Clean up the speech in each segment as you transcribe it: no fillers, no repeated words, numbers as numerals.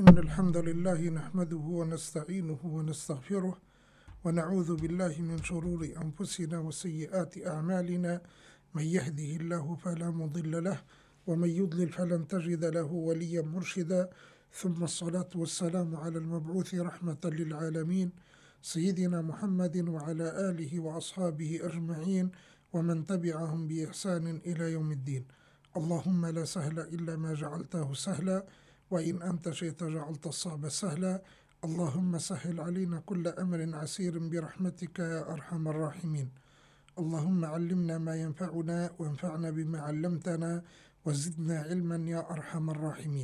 إن الحمد لله نحمده ونستعينه ونستغفره ونعوذ بالله من شرور أنفسنا وسيئات أعمالنا. من يهده الله فلا مضل له ومن يضلل فلن تجد له وليا مرشدا. ثم الصلاة والسلام على المبعوث رحمة للعالمين سيدنا محمد وعلى آله وأصحابه أجمعين ومن تبعهم بإحسان إلى يوم الدين. اللهم لا سهل إلا ما جعلته سهلا وإن أنت شئت جعلت الصعب سهلا. اللهم سهل علينا كل أمر عسير برحمتك يا أرحم الراحمين. اللهم علمنا ما ينفعنا وانفعنا بما علمتنا وزدنا علما يا أرحم الراحمين.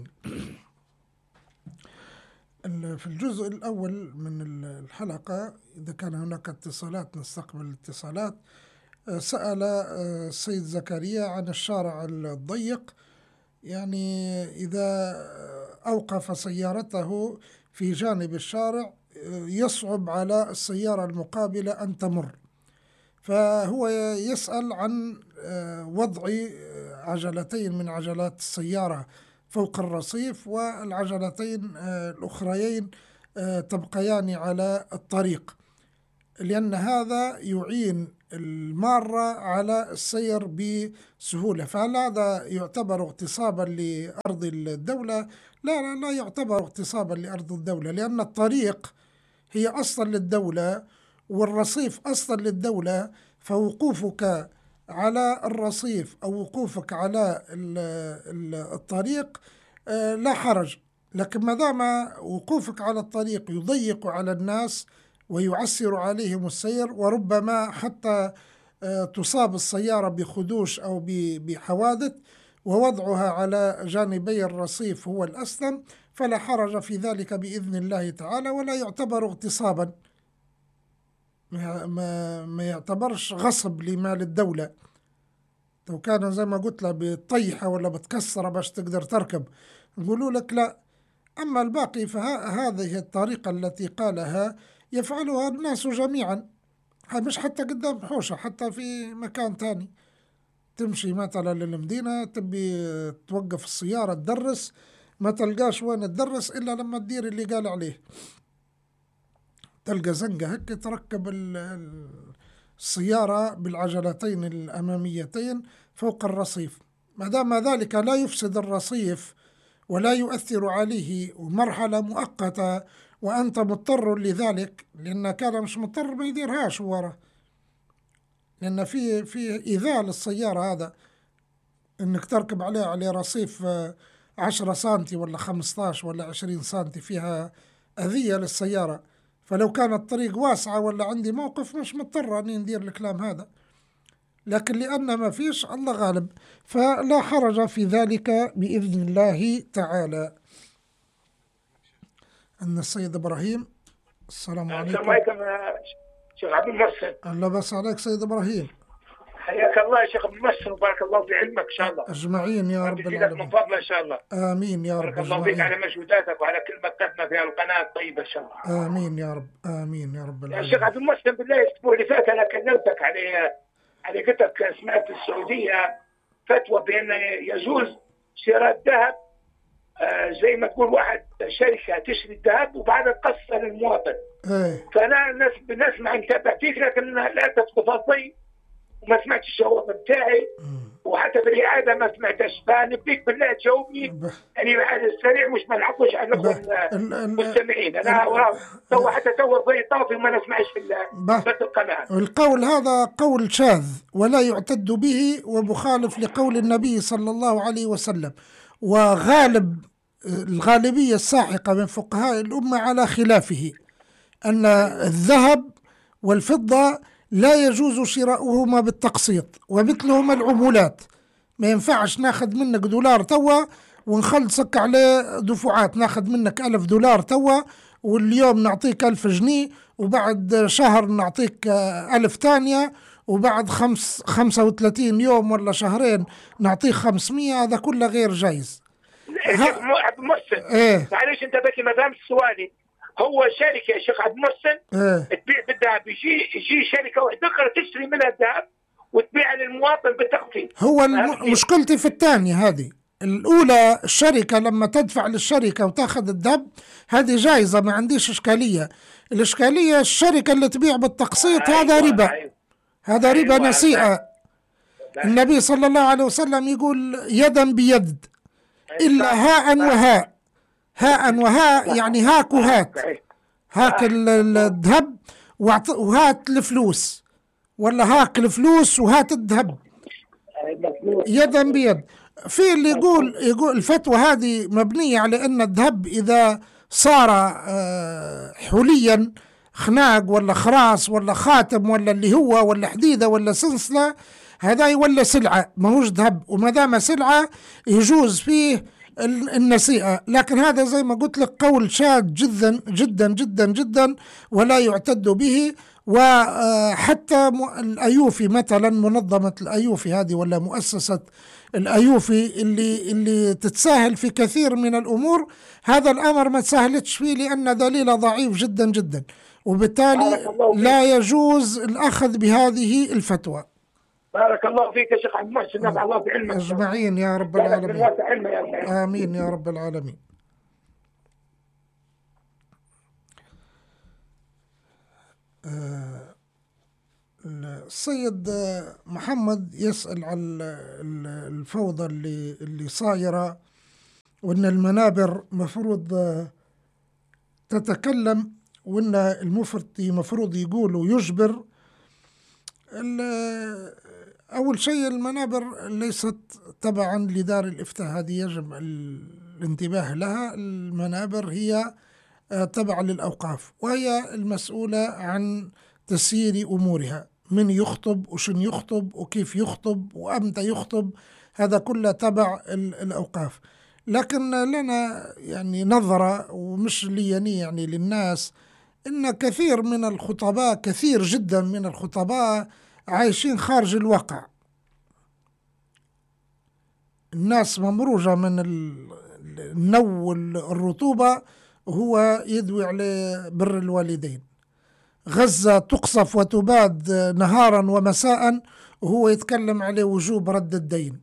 في الجزء الأول من الحلقة إذا كان هناك اتصالات نستقبل الاتصالات. سأل السيد زكريا عن الشارع الضيق، يعني إذا أوقف سيارته في جانب الشارع يصعب على السيارة المقابلة أن تمر، فهو يسأل عن وضع عجلتين من عجلات السيارة فوق الرصيف والعجلتين الأخريين تبقيان على الطريق، لأن هذا يعين المارة على السير بسهولة. فهل هذا يعتبر اغتصابا لأرض الدولة؟ لا يعتبر اغتصابا لأرض الدولة، لأن الطريق هي أصلا للدولة والرصيف أصلا للدولة، فوقوفك على الرصيف أو وقوفك على الطريق لا حرج، لكن ما دام وقوفك على الطريق يضيق على الناس ويعسر عليهم السير، وربما حتى تصاب السيارة بخدوش أو بحوادث، ووضعها على جانبي الرصيف هو الأسلم، فلا حرج في ذلك بإذن الله تعالى، ولا يعتبر اغتصابا، ما يعتبرش غصب لمال الدولة. لو كان زي ما قلت له بتطيحة ولا بتكسر باش تقدر تركب نقولوا لك لا. أما الباقي فهذه الطريقة التي قالها يفعلها الناس جميعا، مش حتى قدام حوشة، حتى في مكان تاني تمشي مثلا للمدينة تبي توقف السيارة تدرس ما تلقاش وين تدرس إلا لما تدير اللي قال عليه، تلقى زنقة هكي تركب السيارة بالعجلتين الأماميتين فوق الرصيف، ما دام ذلك لا يفسد الرصيف ولا يؤثر عليه ومرحلة مؤقتة وأنت مضطر لذلك، لأن كان مش مضطر ما يديرهاش ورا، لأن في إيذاء للسيارة هذا إنك تركب على رصيف 10 سنتي ولا 15 ولا 20 سنتي، فيها أذية للسيارة. فلو كانت الطريق واسعة ولا عندي موقف مش مضطر أني ندير الكلام هذا، لكن لأن ما فيش الله غالب فلا حرج في ذلك بإذن الله تعالى. أن السيد إبراهيم. السلام عليكم. السلام عليكم شيخ عبد المحسن. الله بس عليك سيد إبراهيم. حياك الله يا شيخ عبد المحسن وبارك الله في علمك إن شاء الله. أجمعين يا رب العالمين. من فضله إن شاء الله. آمين يا رب. بارك الله فيك على مجهوداتك وعلى كلمة قدمها في القناة الطيبة إن شاء الله. آمين يا رب. آمين يا رب العالمين. يا شيخ عبد المحسن بالله الأسبوع اللي فات أنا كلمتك على قلت لك سمعت السعودية فتوى بأن يجوز شراء الذهب، زي ما تقول واحد شركة تشتري الذهب وبعدها تقسطها للمواطن. فأنا نسمع نتابع فيك لكن لا تفاصيل وما سمعتش الجواب بتاعي وحتى في الإعادة ما سمعتش، فنبيك بالله تجاوبني يعني على السريع مش ما نحطوش على المستمعين. أنا حتى ضي طافي وما نسمعش في القناة. القول هذا قول شاذ ولا يعتد به ومخالف لقول النبي صلى الله عليه وسلم، وغالب الغالبية الساحقة من فقهاء الأمة على خلافه، أن الذهب والفضة لا يجوز شراؤهما بالتقسيط، ومثلهما العمولات، ما ينفعش ناخذ منك دولار توا ونخلصك عليه دفعات، ناخذ منك $1000 توا واليوم نعطيك 1000 جنيه وبعد شهر نعطيك 1000 تانية وبعد 35 يوم ولا شهرين نعطيك 500. هذا كله غير جايز. عبد المحسن معلش انت بس ما فهمت سؤالي. هو شركة يا شيخ عبد المحسن تبيع بالذهب، يجي شركة واحدة أخرى تشتري منها الذهب وتبيع للمواطن بالتخفيض. هو مشكلتي في الثانية هذه، الأولى الشركة لما تدفع للشركة وتاخذ الذهب هذه جائزة، ما عنديش إشكالية. الإشكالية الشركة اللي تبيع بالتقسيط هذا ربا، هذا ربا نسيئة. النبي صلى الله عليه وسلم يقول يدا بيد إلا هاء وهاء، هاء وهاء يعني هاك وهات، هاك الذهب وهات الفلوس، ولا هاك الفلوس وهات الذهب، يدا بيد. في اللي يقول الفتوى هذه مبنية على أن الذهب إذا صار حليا خناق ولا خراس ولا خاتم ولا اللي هو ولا حديدة ولا سلسلة، هذا ولا سلعة ما هوش ذهب، وما دام سلعة يجوز فيه النسيئة. لكن هذا زي ما قلت لك قول شاذ جدا جدا جدا جدا ولا يعتد به. وحتى الأيوفي مثلا، منظمة الأيوفي هذه ولا مؤسسة الأيوفي اللي تتساهل في كثير من الأمور، هذا الأمر ما تساهلتش فيه لأن دليله ضعيف جدا جدا، وبالتالي لا يجوز الأخذ بهذه الفتوى. بارك الله فيك يا شيخ عبد المحسن، نفع الله في علمك أجمعين يا رب العالمين. آمين يا رب العالمين. السيد محمد يسأل عن الفوضى اللي صايرة، وأن المنابر مفروض تتكلم، وأن المفتي مفروض يقول ويجبر. أول شيء المنابر ليست تبعا لدار الإفتاء، هذه يجب الانتباه لها. المنابر هي تبع للأوقاف، وهي المسؤولة عن تسيير أمورها، من يخطب وشن يخطب وكيف يخطب وأمتى يخطب، هذا كله تبع الأوقاف. لكن لنا يعني نظرة، ومش لي يعني للناس، إن كثير من الخطباء، كثير جدا من الخطباء عايشين خارج الواقع. الناس ممروجة من النو والرطوبة، وهو يدوي على بر الوالدين. غزة تقصف وتباد نهارا ومساء، وهو يتكلم عليه وجوب رد الدين.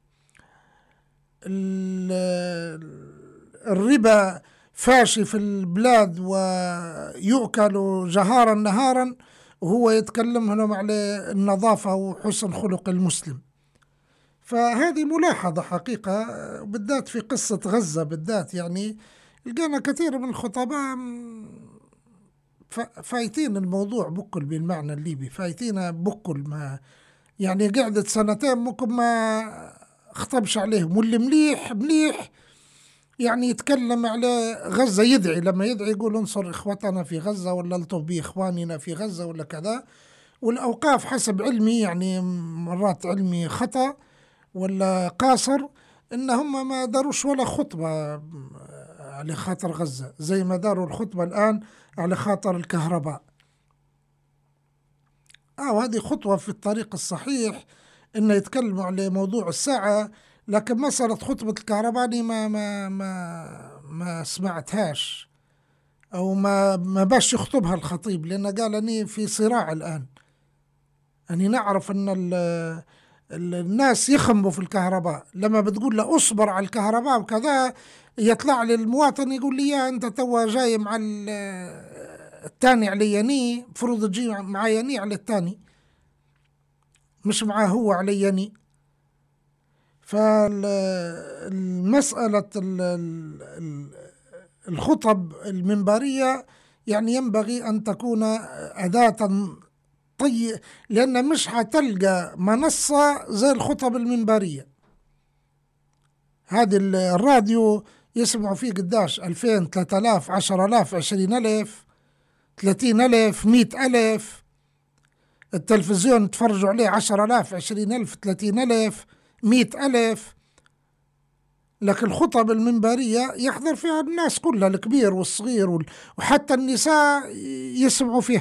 الربا فاشي في البلاد ويؤكل جهارا نهارا، وهو يتكلم لهم على النظافة وحسن خلق المسلم. فهذه ملاحظة حقيقة، بالذات في قصة غزة بالذات. يعني لقينا كثير من الخطباء فايتين الموضوع بكل بالمعنى الليبي، فايتين بكل، ما يعني قعدت سنتين ممكن ما خطبش عليهم. واللي مليح يعني يتكلم على غزة، يدعي، لما يدعي يقول انصر إخوتنا في غزة، ولا الطف بإخواننا في غزة، ولا كذا. والأوقاف حسب علمي، يعني مرات علمي خطأ ولا قاصر، إن هم ما داروش ولا خطبة على خاطر غزة زي ما داروا الخطبة الآن على خاطر الكهرباء. وهذه خطوة في الطريق الصحيح، إنه يتكلموا على موضوع الساعة. لكن مسألة خطبة الكهرباء دي ما سمعتهاش، أو ما باش يخطبها الخطيب، لأنه قال أني في صراع الآن. أني نعرف أن الناس يخمبوا في الكهرباء، لما بتقول له أصبر على الكهرباء وكذا، يطلع لي المواطن يقول لي يا أنت توا جاي مع التاني على يني، مفروض تجي مع يني على التاني، مش معاه هو على يني. فالمسألة الخطب المنبرية يعني ينبغي أن تكون أداة لأن مش هتلقى منصة زي الخطب المنبرية. هذه الراديو يسمعوا فيه قداش 2000 3000 10000 20000 30000 100000. التلفزيون تفرجوا عليه 10000 20000 30000 100,000. لكن الخطب المنبرية يحضر فيها الناس كلها، الكبير والصغير وحتى النساء يسمعوا فيها.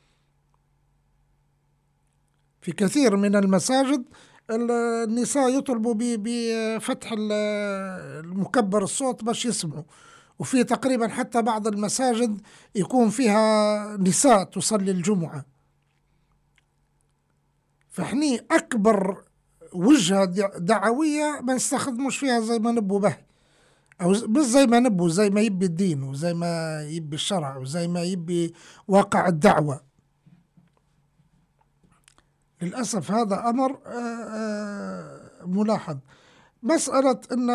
في كثير من المساجد النساء يطلبوا بفتح المكبر الصوت باش يسمعوا، وفي تقريبا حتى بعض المساجد يكون فيها نساء تصلي الجمعة. فحني أكبر وجهة دعوية ما نستخدموش فيها زي ما نبو به، أو مش زي ما نبو، زي ما يبي الدين وزي ما يبي الشرع وزي ما يبي واقع الدعوة. للأسف هذا أمر ملاحظ. مسألة أن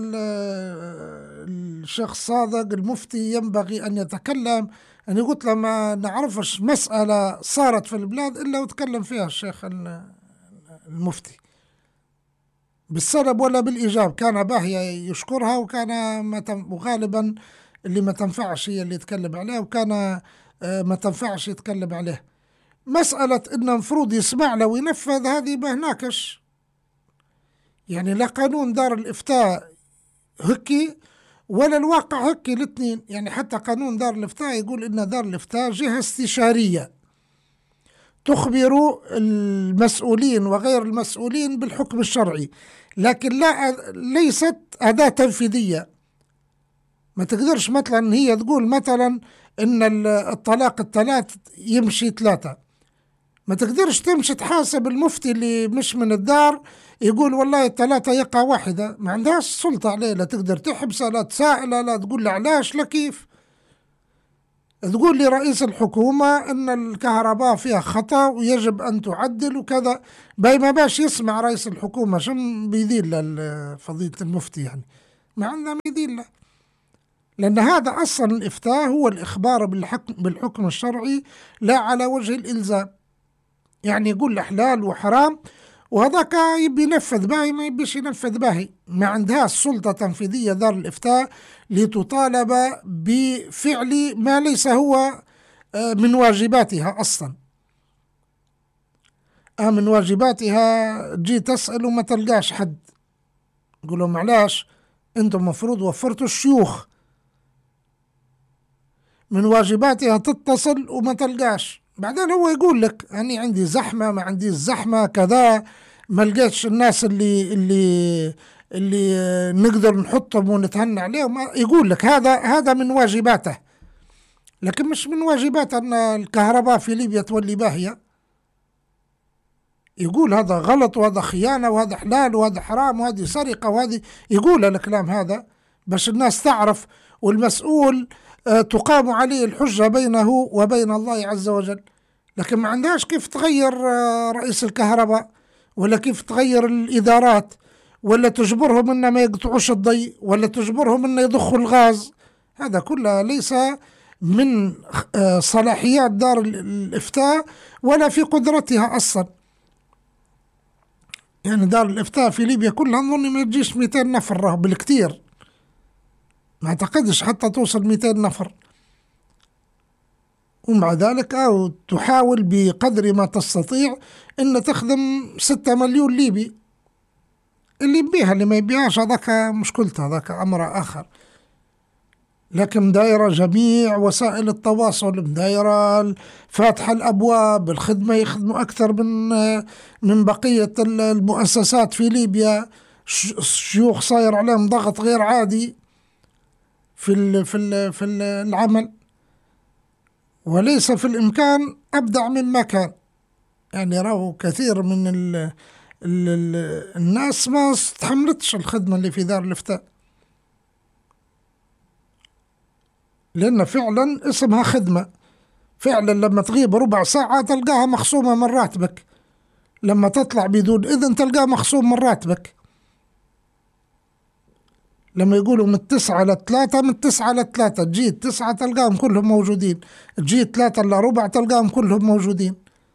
الشيخ صادق المفتي ينبغي أن يتكلم، أنا قلت له ما نعرفش مسألة صارت في البلاد إلا وتكلم فيها الشيخ المفتي بالسلب ولا بالإيجاب، كان باهي يشكرها، وكان وغالبا اللي ما تنفعش هي اللي يتكلم عليها، وكان ما تنفعش يتكلم عليه. مسألة إنه مفروض يسمع له وينفذ هذه ما هناكش، يعني لا قانون دار الإفتاء هكي ولا الواقع هكي الاثنين. يعني حتى قانون دار الإفتاء يقول إن دار الإفتاء جهة استشارية تخبر المسؤولين وغير المسؤولين بالحكم الشرعي، لكن ليست أداة تنفيذية. ما تقدرش مثلا هي تقول مثلا إن الطلاق الثلاث يمشي 3، ما تقدرش تمشي تحاسب المفتي اللي مش من الدار يقول والله 3 يقع واحدة، ما عندهاش سلطة عليه، لا تقدر تحبسه، لا تسائله، لا تقول له علاش، لا كيف. تقول لي رئيس الحكومة أن الكهرباء فيها خطأ ويجب أن تعدل وكذا، ما باش يسمع رئيس الحكومة، شم بيدين فضيلة المفتي؟ يعني ما عندنا بيدين له، لأن هذا أصلا الإفتاء هو الإخبار بالحكم الشرعي لا على وجه الإلزام. يعني يقول له حلال وحرام، وهذاك يبي ينفذ باهي، ما يبيش ينفذ باهي، ما عندها سلطة تنفيذية دار الإفتاء لتطالب بفعل ما ليس هو من واجباتها أصلا. من واجباتها تجي تسأل وما تلقاش حد، يقولوا معلاش انتم مفروض وفرتوا الشيوخ. من واجباتها تتصل وما تلقاش، بعدين هو يقول لك أنا عندي زحمة، ما عندي زحمة كذا، ما لقيتش الناس اللي نقدر نحطهم ونتهنى عليهم. يقول لك هذا من واجباته، لكن مش من واجباته أن الكهرباء في ليبيا تولي باهية. يقول هذا غلط وهذا خيانة وهذا حلال وهذا حرام وهذه سرقة وهذه، يقول الكلام هذا باش الناس تعرف، والمسؤول تقام عليه الحجة بينه وبين الله عز وجل. لكن ما عندهاش كيف تغير رئيس الكهرباء، ولا كيف تغير الإدارات، ولا تجبرهم إن ما يقطعوش الضي، ولا تجبرهم إن يضخوا الغاز. هذا كله ليس من صلاحيات دار الإفتاء ولا في قدرتها أصلا. يعني دار الإفتاء في ليبيا كلها نظن ما يجيش 200 نفر بالكتير، ما أعتقدش حتى توصل 200 نفر. ومع ذلك تحاول بقدر ما تستطيع أن تخدم 6 مليون ليبي. اللي يبيها اللي ما يبيهاش هذاك مشكلته، هذاك أمر آخر. لكن دايرة جميع وسائل التواصل، دايرة فاتحة الأبواب، الخدمة يخدموا أكثر من بقية المؤسسات في ليبيا. الشيوخ صاير عليهم ضغط غير عادي في العمل، وليس في الإمكان أبدع مما كان. يعني راهو كثير من الناس ما استحملتش الخدمة اللي في دار الإفتاء، لأن فعلا اسمها خدمة. فعلا لما تغيب ربع ساعة تلقاها مخصومة من راتبك، لما تطلع بدون إذن تلقاها مخصوم من راتبك. لما يقولوا من 9 ل3، من 9 ل3 تجي 9 تلقاهم كلهم موجودين، تجي 3 إلا ربع تلقاهم كلهم موجودين.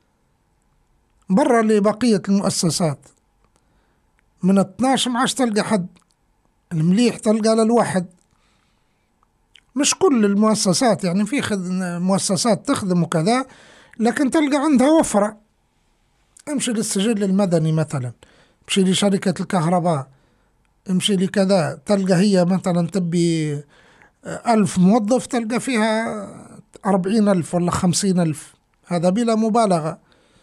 برا لبقية المؤسسات من 12 ما عادش تلقى حد، المليح تلقى للواحد. مش كل المؤسسات، يعني في مؤسسات تخدم وكذا، لكن تلقى عندها وفرة. امشي للسجل المدني مثلا، امشي لشركة الكهرباء، امشي لكذا، تلقى هي مثلا تبي 1000 موظف تلقى فيها 40,000 ولا 50,000، هذا بلا مبالغة.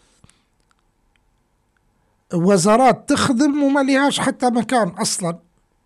وزارات تخدم وما لهاش حتى مكان أصلا،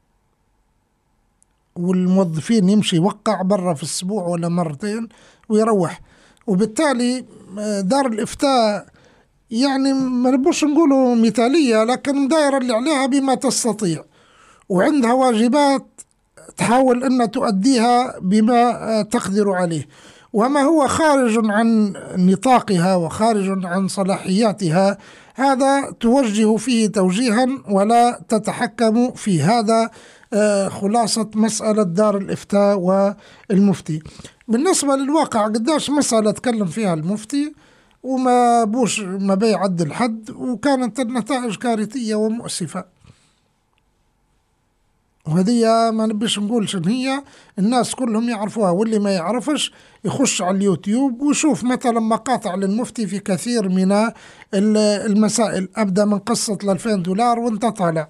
والموظفين يمشي يوقع برا في الأسبوع ولا مرتين ويروح. وبالتالي دار الإفتاء يعني ما نبوش نقولوا مثالية، لكن مدايرة اللي عليها بما تستطيع، وعندها واجبات تحاول أن تؤديها بما تقدر عليه، وما هو خارج عن نطاقها وخارج عن صلاحياتها هذا توجه فيه توجيها ولا تتحكم في هذا. خلاصة مسألة دار الإفتاء والمفتي. بالنسبة للواقع قداش مسألة تكلم فيها المفتي وما بوش ما بيعد الحد، وكانت النتائج كارثية ومؤسفة، وهذه ما نبيش نقول شن هي، الناس كلهم يعرفوها، واللي ما يعرفش يخش على اليوتيوب ويشوف مثلا مقاطع للمفتي في كثير من المسائل، أبدأ من قصة $2000 وانت طالع.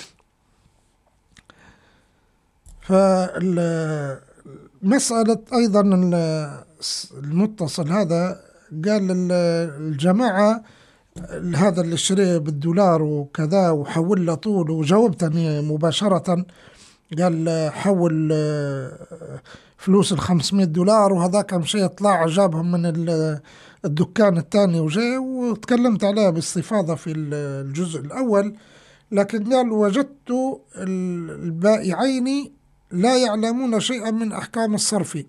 فمسألة أيضا المتصل هذا قال الجماعة هذا اللي اشتريه $1 وكذا وحول له طول، وجاوبتني مباشرة قال حول فلوس $500 وهذاك مشي طلع جابهم من الدكان الثاني وجاي، وتكلمت عليها باستفاضة في الجزء الأول. لكن قال وجدت البائعين لا يعلمون شيئا من أحكام الصرف،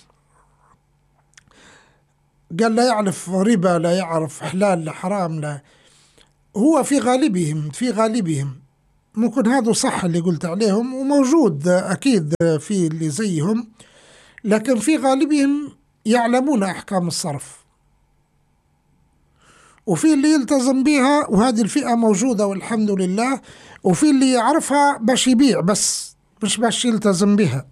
قال لا يعرف ربا، لا يعرف حلال لا حرام، لا هو في غالبهم ممكن هذا صح اللي قلت عليهم، وموجود أكيد في اللي زيهم، لكن في غالبهم يعلمون أحكام الصرف، وفي اللي يلتزم بها، وهذه الفئة موجودة والحمد لله، وفي اللي يعرفها باش يبيع بس مش باش يلتزم بها.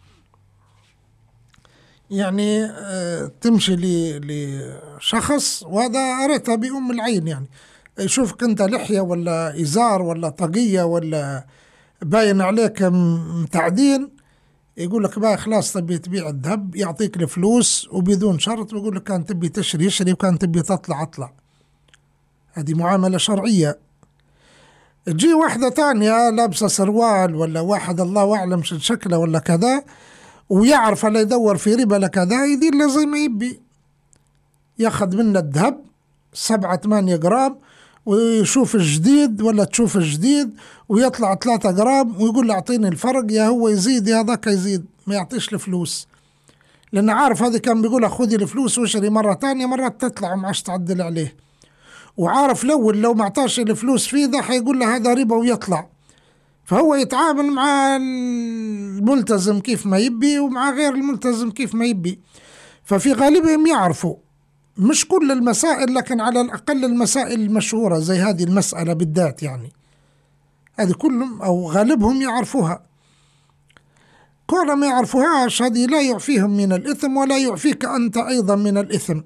يعني تمشي لشخص وهذا أريتها بأم العين، يعني يشوفك أنت لحية ولا إزار ولا طاقية ولا باين عليك متعدين، يقول لك بقى خلاص تبي تبيع الذهب، يعطيك الفلوس وبدون شرط، ويقول لك كان تبي تشري يشري وكان تبي تطلع اطلع. هذه معاملة شرعية. تجي واحدة تانية لابسة سروال ولا واحد الله أعلم شكله ولا كذا، ويعرف اللي يدور في ربا لكذا، يدير له زي ما يبي، ياخذ منا الذهب 7-8 جرام ويشوف الجديد ولا تشوف الجديد، ويطلع 3 جرام ويقول له اعطيني الفرق، يا هو يزيد يا ذاك يزيد، ما يعطيش الفلوس، لأن عارف هذا كان بيقول خذي الفلوس واشري مرة تانية، مرة تطلع وما عادش تعدل عليه، وعارف لو ما اعطاش الفلوس فيه ذا حيقول له هذا ربا ويطلع. فهو يتعامل مع الملتزم كيف ما يبي ومع غير الملتزم كيف ما يبي. ففي غالبهم يعرفوا، مش كل المسائل لكن على الأقل المسائل المشهورة زي هذه المسألة بالذات، يعني هذه كلهم أو غالبهم يعرفوها. كون ما يعرفوهاش هذه لا يعفيهم من الإثم ولا يعفيك أنت أيضا من الإثم.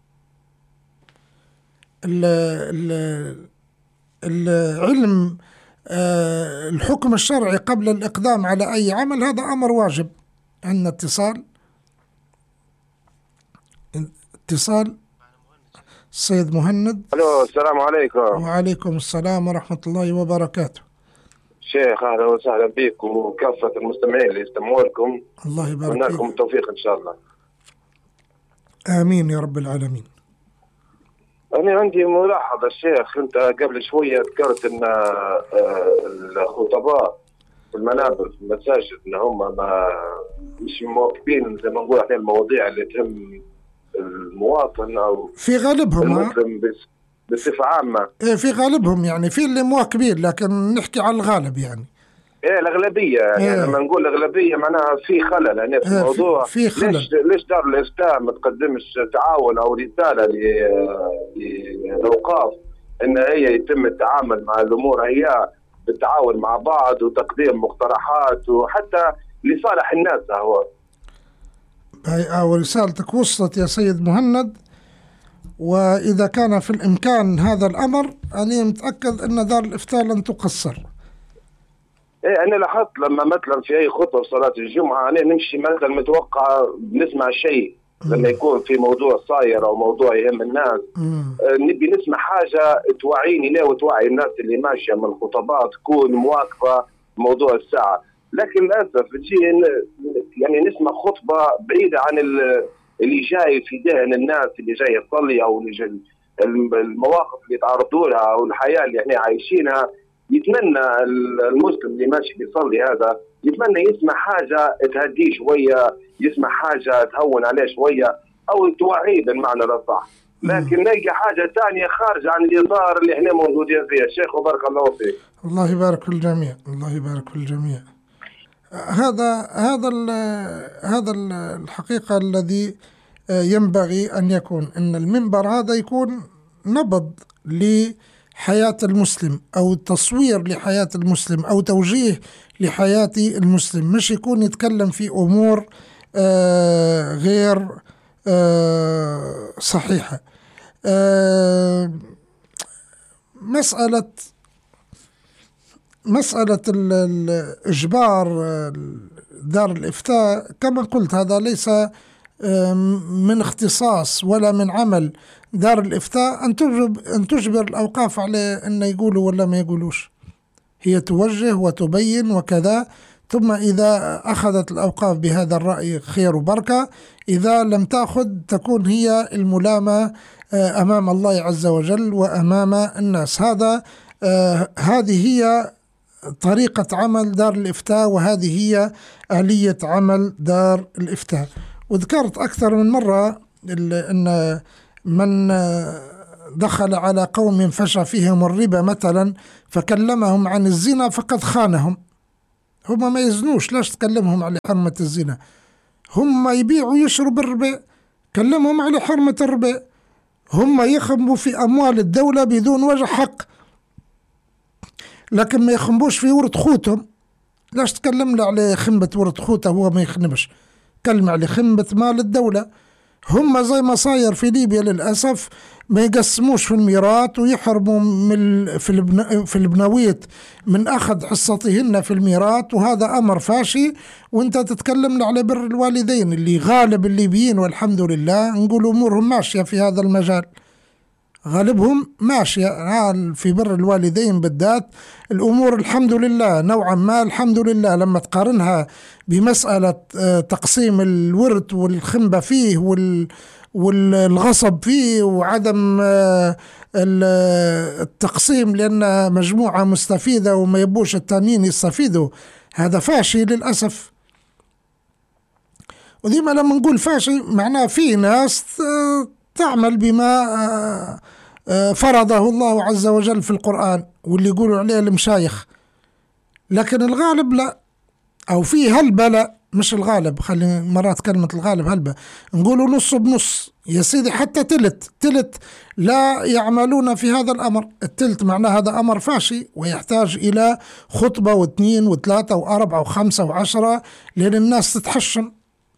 العلم الحكم الشرعي قبل الإقدام على أي عمل هذا أمر واجب. عندنا اتصال السيد مهند. الو السلام عليكم. وعليكم السلام ورحمة الله وبركاته. شيخ أهلا وسهلا بك وكافة المستمعين اللي يستمعوا لكم، الله يبارك فيك. أتمنى لكم التوفيق إن شاء الله. آمين يا رب العالمين. أنا عندي ملاحظة شيخ، أنت قبل شوية ذكرت أن الخطباء في المنابر في المساجد أن هم مش مواكبين زي ما نقول عليه المواضيع اللي تهم المواطن أو في غالبهم المسلم بصفة عامة. في غالبهم، يعني في اللي مواكبين لكن نحكي على الغالب يعني. الأغلبية يعني لما نقول الأغلبية معناها في خلل يعني في الموضوع. في خلل. ليش دار الإفتاء ما تقدمش تعاون أو رسالة للأوقاف إن هي يتم التعامل مع الأمور هي بالتعاون مع بعض وتقديم مقترحات وحتى لصالح الناس. هو ورسالتك وصلت يا سيد مهند، وإذا كان في الإمكان هذا الأمر أنا متأكد أن دار الإفتاء لن تقصر. أنا لاحظت لما مثلا في أي خطبة في صلاة الجمعة أنا نمشي مثلا متوقع نسمع شيء لما يكون في موضوع صاير أو موضوع يهم الناس، نبي نسمع حاجة توعيني ليه وتوعي الناس اللي ماشية من الخطبات تكون مواكبة موضوع الساعة. لكن للأسف يعني نسمع خطبة بعيدة عن اللي جاي في ذهن الناس اللي جاي يصلي أو المواقف اللي تعرضوا لها والحياه اللي احنا عايشينها، يتمنى المسلم اللي ماشي بيصلي هذا يتمنى يسمع حاجه تهديه شويه، يسمع حاجه تهون عليه شويه او توعيه بالمعنى الاصح. لكن نلقى حاجه ثانيه خارجه عن الاطار اللي احنا موجودين فيه. الشيخ وبارك الله فيك. الله يبارك في الجميع، الله يبارك في الجميع. هذا الحقيقة الذي ينبغي أن يكون، أن المنبر هذا يكون نبض لحياة المسلم أو تصوير لحياة المسلم أو توجيه لحياة المسلم، مش يكون يتكلم في أمور غير صحيحة. مسألة الإجبار دار الإفتاء كما قلت هذا ليس من اختصاص ولا من عمل دار الإفتاء أن تجبر الأوقاف على أن يقولوا ولا ما يقولوش. هي توجه وتبين وكذا، ثم إذا أخذت الأوقاف بهذا الرأي خير وبركة، إذا لم تأخذ تكون هي الملامة أمام الله عز وجل وأمام الناس. هذه هي طريقة عمل دار الإفتاء، وهذه هي آلية عمل دار الإفتاء. وذكرت أكثر من مرة أن من دخل على قوم فشى فيهم الربا مثلا فكلمهم عن الزنا فقد خانهم. هم ما يزنوش، لاش تكلمهم على حرمة الزنا؟ هم يبيعوا ويشربوا الربا، كلمهم على حرمة الربا. هم يخنبوا في أموال الدولة بدون وجه حق، لكن ما يخنبوش في ورد خوتهم. لاش تكلمنا على خنبة ورد خوته هو ما يخنبش؟ كلمة على خنبة مال الدولة. هم زي ما صاير في ليبيا للأسف ما يقسموش في الميراث ويحرموا في البنويت من أخذ حصتهن في الميراث، وهذا أمر فاشي. وانت تتكلم على بر الوالدين اللي غالب الليبيين والحمد لله نقول أمورهم ماشية في هذا المجال، غالبهم ماشية في بر الوالدين بالذات. الأمور الحمد لله نوعا ما الحمد لله، لما تقارنها بمسألة تقسيم الورث والخنبة فيه والغصب فيه وعدم التقسيم لأن مجموعة مستفيدة وما يبوش التانيين يستفيدوا، هذا فاشي للأسف. وديما لما نقول فاشي معناه في ناس تعمل بما فرضه الله عز وجل في القرآن واللي يقولوا عليه المشايخ، لكن الغالب لا، أو فيه هلبة لا، مش الغالب، خلي مرات كلمة الغالب هلبة، نقولوا نص بنص يا سيدي، حتى تلت لا يعملون في هذا الأمر. التلت معناه هذا أمر فاشي ويحتاج إلى خطبة واثنين وثلاثة وأربعة وخمسة وعشرة لأن الناس تتحشم،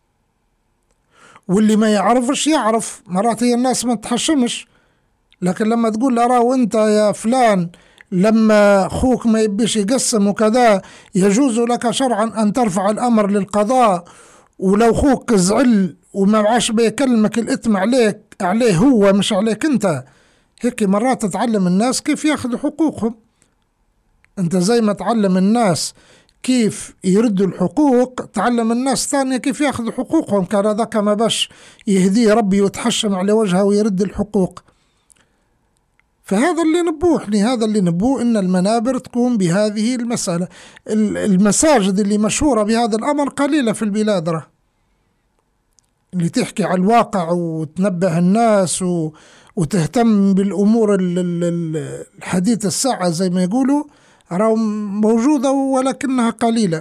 واللي ما يعرفش يعرف. مرات هي الناس ما تحشمش، لكن لما تقول له راو انت يا فلان لما اخوك ما يبيش يقسم وكذا يجوز لك شرعا ان ترفع الامر للقضاء، ولو اخوك زعل وما عاش بيكلمك الاثم عليه هو مش عليك انت. هيك مرات تتعلم الناس كيف ياخذوا حقوقهم. انت زي ما تعلم الناس كيف يردوا الحقوق، تعلم الناس ثانية كيف ياخذوا حقوقهم. كان هذاك ما باش يهديه ربي ويتحشم على وجهه ويرد الحقوق. فهذا اللي نبوحني، هذا اللي نبوه إن المنابر تقوم بهذه المسألة. المساجد اللي مشهورة بهذا الأمر قليلة في البلاد، اللي تحكي على الواقع وتنبه الناس وتهتم بالأمور الحديث الساعة زي ما يقولوا، موجودة ولكنها قليلة.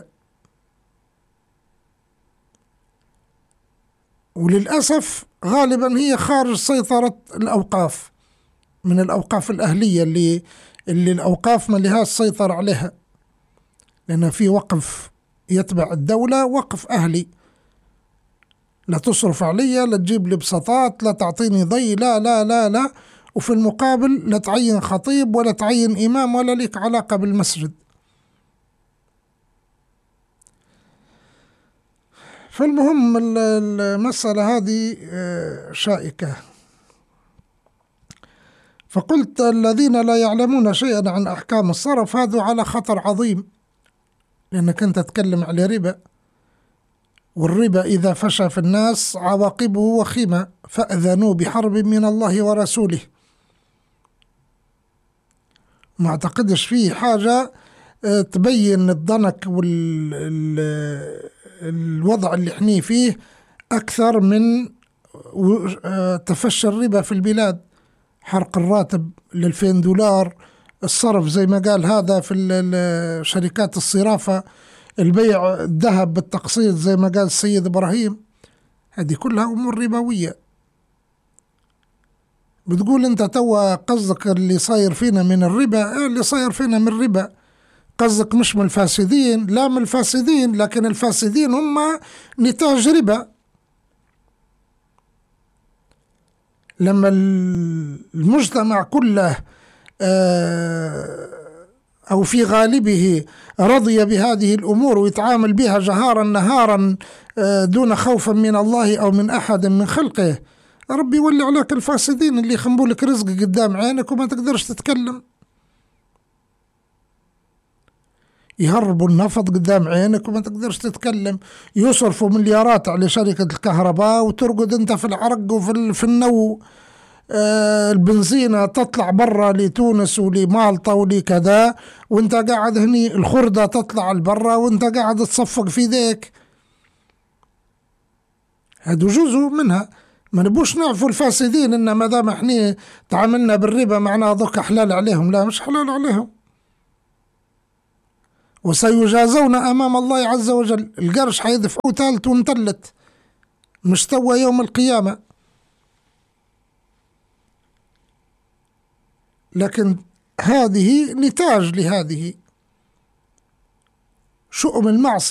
وللأسف غالبا هي خارج سيطرة الأوقاف، من الأوقاف الأهلية اللي الأوقاف ما لها السيطرة عليها، لأن في وقف يتبع الدولة، وقف أهلي، لا تصرف علي، لا تجيب لي بساطات، لا تعطيني ضي، لا لا لا لا، وفي المقابل لا تعين خطيب ولا تعين إمام ولا لك علاقة بالمسجد. فالمهم المسألة هذه شائكة. فقلت الذين لا يعلمون شيئا عن أحكام الصرف هذا على خطر عظيم، لأنك أنت تتكلم على ربا، والربا إذا فشى في الناس عواقبه وخيمة، فأذنوا بحرب من الله ورسوله. ما اعتقدش فيه حاجة تبين الضنك والوضع اللي احنا فيه أكثر من تفشي الربا في البلاد. حرق الراتب ل$2000، الصرف زي ما قال هذا في شركات الصرافة، البيع الذهب بالتقسيط زي ما قال السيد إبراهيم، هذه كلها أمور ربوية. بتقول أنت توا قصدك اللي صاير فينا من الربا؟ اللي صاير فينا من الربا قصدك مش من الفاسدين؟ لا، من الفاسدين، لكن الفاسدين هم نتاج ربا. لما المجتمع كله أو في غالبه رضي بهذه الأمور ويتعامل بها جهارا نهارا دون خوف من الله أو من أحد من خلقه، ربي يولي عليك الفاسدين اللي يخنبولك رزق قدام عينك وما تقدرش تتكلم، يهربوا النفط قدام عينك وما تقدرش تتكلم، يصرفوا مليارات على شركة الكهرباء وترقد انت في العرق وفي النو. البنزينة تطلع برا لتونس ولمالطا ولكذا، وانت قاعد هني الخردة تطلع لبرا وانت قاعد تصفق في ذيك. هذا جزء منها. ما نبوش نعرفوا الفاسدين ان ما دام احنا تعاملنا بالربا معناه ذوك حلال عليهم. لا، مش حلال عليهم، وسيجازون أمام الله عز وجل. القرش حيدفعوه ثالث ومثلث مستوى يوم القيامة. لكن هذه نتاج لهذه شؤم المعصية.